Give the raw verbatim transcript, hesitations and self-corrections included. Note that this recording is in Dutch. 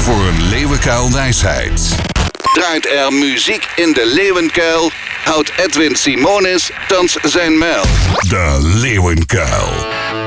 voor een leeuwenkuilwijsheid. Draait er muziek in de leeuwenkuil, houdt Edwin Simonis thans zijn mijl. De Leeuwenkuil.